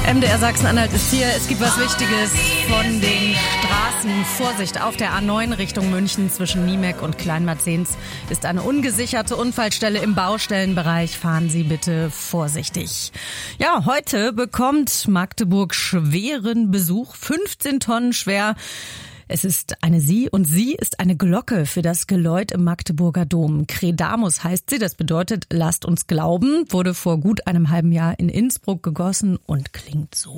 MDR Sachsen-Anhalt ist hier. Es gibt was Wichtiges von den Straßen. Vorsicht, auf der A9 Richtung München zwischen Niemek und Kleinmarzens ist eine ungesicherte Unfallstelle im Baustellenbereich. Fahren Sie bitte vorsichtig. Ja, heute bekommt Magdeburg schweren Besuch, 15 Tonnen schwer. Es ist eine Sie und sie ist eine Glocke für das Geläut im Magdeburger Dom. Credamus heißt sie, das bedeutet, lasst uns glauben, wurde vor gut einem halben Jahr in Innsbruck gegossen und klingt so.